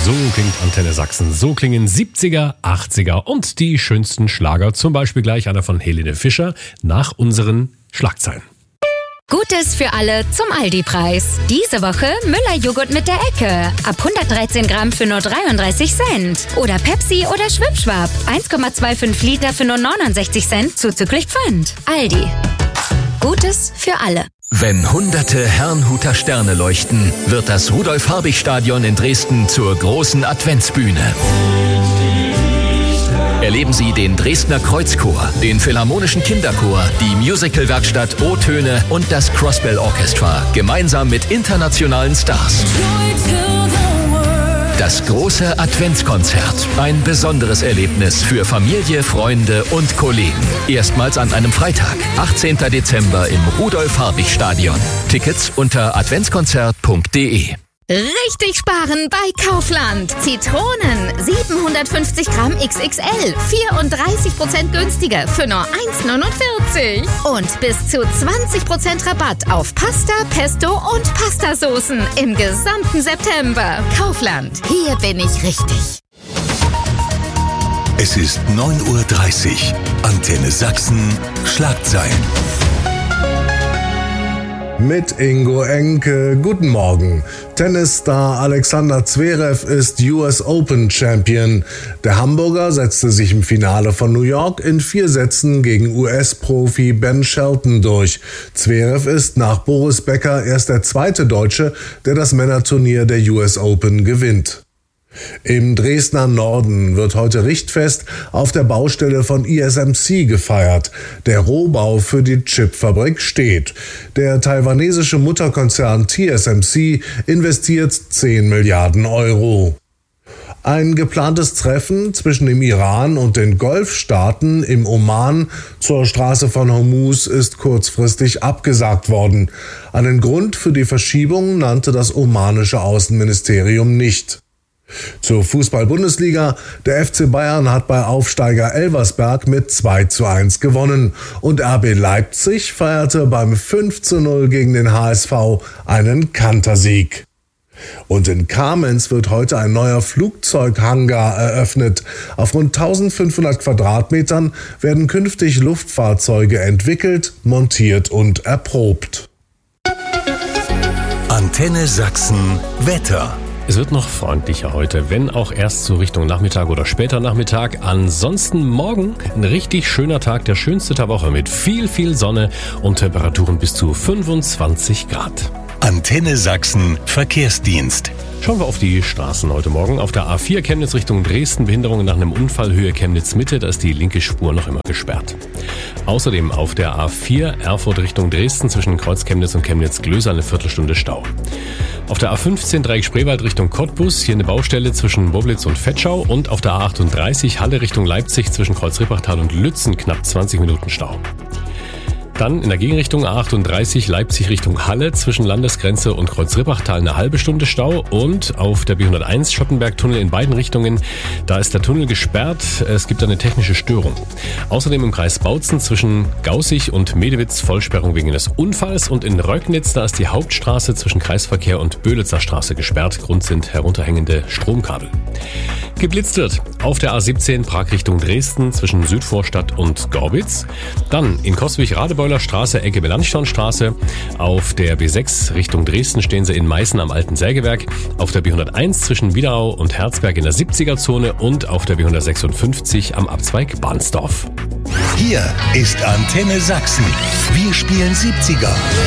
So klingt Antenne Sachsen, so klingen 70er, 80er und die schönsten Schlager. Zum Beispiel gleich einer von Helene Fischer nach unseren Schlagzeilen. Gutes für alle zum Aldi-Preis. Diese Woche Müller-Joghurt mit der Ecke. Ab 113 Gramm für nur 33 Cent. Oder Pepsi oder Schwipschwap. 1,25 Liter für nur 69 Cent zuzüglich Pfand. Aldi. Gutes für alle. Wenn hunderte Herrnhuter Sterne leuchten, wird das Rudolf-Habich-Stadion in Dresden zur großen Adventsbühne. Erleben Sie den Dresdner Kreuzchor, den Philharmonischen Kinderchor, die Musicalwerkstatt O-Töne und das Crossbell Orchestra, gemeinsam mit internationalen Stars. Das große Adventskonzert. Ein besonderes Erlebnis für Familie, Freunde und Kollegen. Erstmals an einem Freitag, 18. Dezember im Rudolf-Habich-Stadion. Tickets unter adventskonzert.de. Richtig sparen bei Kaufland. Zitronen 750 Gramm XXL, 34% günstiger für nur 1,49. Und bis zu 20% Rabatt auf Pasta, Pesto und Pastasoßen im gesamten September. Kaufland, hier bin ich richtig. Es ist 9:30 Uhr. Antenne Sachsen, Schlagzeilen. Mit Ingo Enke, guten Morgen. Tennisstar Alexander Zverev ist US Open Champion. Der Hamburger setzte sich im Finale von New York in 4 Sätzen gegen US-Profi Ben Shelton durch. Zverev ist nach Boris Becker erst der zweite Deutsche, der das Männerturnier der US Open gewinnt. Im Dresdner Norden wird heute Richtfest auf der Baustelle von ISMC gefeiert. Der Rohbau für die Chipfabrik steht. Der taiwanesische Mutterkonzern TSMC investiert 10 Milliarden Euro. Ein geplantes Treffen zwischen dem Iran und den Golfstaaten im Oman zur Straße von Hormuz ist kurzfristig abgesagt worden. Einen Grund für die Verschiebung nannte das omanische Außenministerium nicht. Zur Fußball-Bundesliga. Der FC Bayern hat bei Aufsteiger Elversberg mit 2:1 gewonnen und RB Leipzig feierte beim 5:0 gegen den HSV einen Kantersieg. Und in Kamenz wird heute ein neuer Flugzeughangar eröffnet. Auf rund 1500 Quadratmetern werden künftig Luftfahrzeuge entwickelt, montiert und erprobt. Antenne Sachsen, Wetter. Es wird noch freundlicher heute, wenn auch erst so Richtung Nachmittag oder später Nachmittag. Ansonsten morgen ein richtig schöner Tag, der schönste der Woche mit viel Sonne und Temperaturen bis zu 25 Grad. Antenne Sachsen, Verkehrsdienst. Schauen wir auf die Straßen heute Morgen. Auf der A4 Chemnitz Richtung Dresden, Behinderungen nach einem Unfall, Höhe Chemnitz Mitte, da ist die linke Spur noch immer gesperrt. Außerdem auf der A4 Erfurt Richtung Dresden zwischen Kreuz Chemnitz und Chemnitz-Glöser eine Viertelstunde Stau. Auf der A15 Dreieck Spreewald Richtung Cottbus, hier eine Baustelle zwischen Boblitz und Vetschau und auf der A38 Halle Richtung Leipzig zwischen Kreuz-Rippachtal und Lützen knapp 20 Minuten Stau. Dann in der Gegenrichtung A38 Leipzig Richtung Halle zwischen Landesgrenze und Kreuz-Rippachtal eine halbe Stunde Stau und auf der B101 Schottenberg-Tunnel in beiden Richtungen, da ist der Tunnel gesperrt, es gibt eine technische Störung. Außerdem im Kreis Bautzen zwischen Gaußig und Medewitz Vollsperrung wegen eines Unfalls und in Röcknitz, da ist die Hauptstraße zwischen Kreisverkehr und Böhlitzer Straße gesperrt, Grund sind herunterhängende Stromkabel. Geblitzt wird auf der A17 Prag Richtung Dresden zwischen Südvorstadt und Gorbitz, dann in Coswig-Radebeuler Straße, Ecke Melanchthonstraße. Auf der B6 Richtung Dresden stehen sie in Meißen am Alten Sägewerk. Auf der B101 zwischen Wiederau und Herzberg in der 70er-Zone und auf der B156 am Abzweig Bahnsdorf. Hier ist Antenne Sachsen. Wir spielen 70er.